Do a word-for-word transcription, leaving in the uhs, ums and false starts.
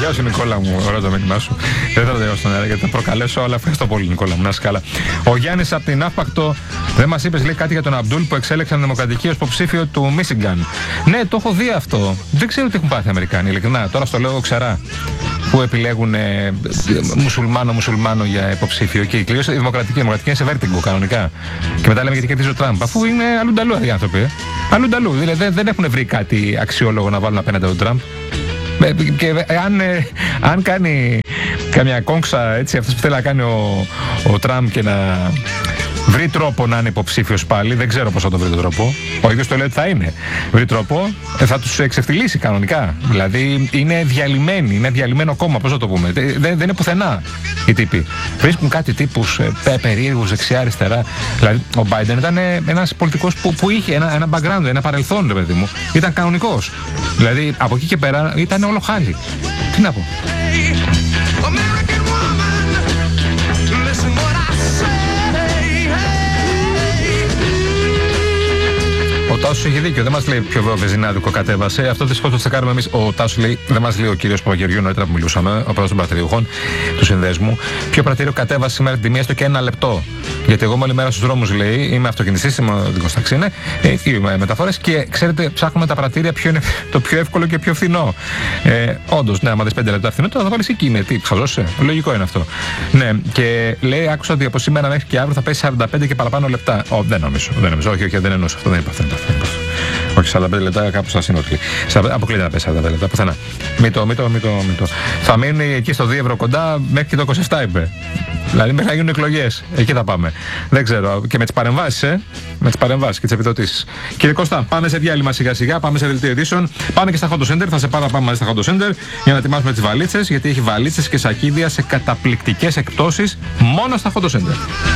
Γεια σου, Νικόλα μου. Ωραίο το μήνυμά σου. Δεν θα το διαβάσω στον αέρα γιατί θα προκαλέσω, αλλά ευχαριστώ πολύ, Νικόλα μου. Να είσαι καλά. Ο Γιάννης από την Αύπακτο δεν μας είπες, λέει, κάτι για τον Αμπτούλ που εξέλεξαν Δημοκρατική ως υποψήφιο του Μίσιγκαν. Ναι, το έχω δει αυτό. Δεν ξέρω τι έχουν πάθει οι Αμερικάνοι. Ειλικρινά, τώρα στο λέω ξερά. Που επιλέγουν ε, μουσουλμάνο-μουσουλμάνο για υποψήφιο και κυρίως η Δημοκρατική. Η Δημοκρατική είναι σε βέρτιγκο κανονικά. Και μετά λέμε γιατί κερδίζει ο Τραμπ. Αφού είναι αλλούνταλού οι άνθρωποι. Ε. Αλλούνταλού. Δηλαδή δεν, δεν έχουν βρει κάτι αξιόλογο να βάλουν απέναντι από τον Τραμπ. Και αν, ε, αν κάνει καμιά κόμξα έτσι, αυτός που θέλει να κάνει ο, ο Τραμπ και να βρει τρόπο να είναι υποψήφιος πάλι, δεν ξέρω πώς θα το βρει τον τρόπο. Ο ίδιος το λέει ότι θα είναι. Βρει τρόπο, θα τους εξευτυλίσει κανονικά. Δηλαδή είναι διαλυμένοι, είναι διαλυμένο κόμμα, πώς να το πούμε. Δεν, δεν είναι πουθενά οι τύποι. Βρίσκουν κάτι τύπους ε, περίεργους δεξιά-αριστερά. Δηλαδή ο Biden ήταν ένας πολιτικός που, που είχε ένα, ένα background, ένα παρελθόν, ρε παιδί μου. Ήταν κανονικός. Δηλαδή από εκεί και πέρα ήταν όλο χάλι. Τι να πω. Ο Τάσος έχει δίκιο, δεν μας λέει ποιο βεζινάδικο κατέβασε. Αυτό δυστυχώς το τσεκάρουμε εμείς. Ο Τάσος λέει, δεν μας λέει ο κύριος Παπαγεωργίου νωρίτερα που μιλούσαμε, ο πρόεδρος των πρατηριούχων του συνδέσμου, ποιο πρατήριο κατέβασε σήμερα την τιμή έστω και ένα λεπτό. Γιατί εγώ όλη μέρα στους δρόμους, λέει, είμαι αυτοκινητής, είμαι οδηγός είναι, ή μεταφορές και ξέρετε, ψάχνουμε τα πρατήρια ποιο είναι το πιο εύκολο και πιο φθηνό. Ε, όντως, ναι, άμα δεις πέντε λεπτά φθηνότερο, θα βάλεις εκεί είναι. Τι, χαζώσαι. Λογικό είναι αυτό. Ναι, και λέει, άκουσα ότι από σήμερα μέχρι και αύριο θα πέσει σαράντα πέντε και παραπάνω λεπτά. Ω, δεν νομίζω, δεν νομίζω. Όχι, όχι, δεν εννοούσα αυτό, δεν είπα αυτό. Όχι, σαράντα πέντε λεπτά κάπου στα σύνολη. Αποκλείται να πέσει σαράντα πέντε λεπτά, πουθενά. Μην το, μην το, μην το, μην το. Θα μείνουν εκεί στο δύο ευρώ κοντά μέχρι και το είκοσι επτά, είπε. Δηλαδή μέχρι να γίνουν εκλογές. Εκεί θα πάμε. Δεν ξέρω. Και με τις παρεμβάσεις, ε. Με τις παρεμβάσεις και τις επιδοτήσεις. Κύριε Κώστα, πάμε σε διάλειμμα σιγά σιγά. Πάμε σε δελτίο ειδήσεων. Πάμε και στα Hot Center. Θα σε πάρω πάμε μαζί στα Hot Center για να ετοιμάσουμε τις βαλίτσες. Γιατί έχει βαλίτσες και σακίδια σε καταπληκτικές εκπτώσεις μόνο στα Hot Center.